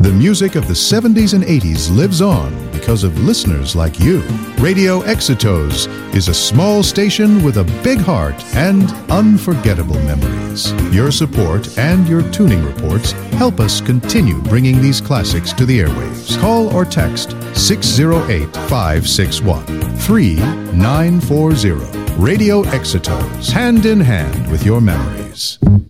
The music of the 70s and 80s lives on because of listeners like you. Radio Exitos is a small station with a big heart and unforgettable memories. Your support and your tuning reports help us continue bringing these classics to the airwaves. Call or text 608-561-3940. Radio Exitos, hand in hand with your memories.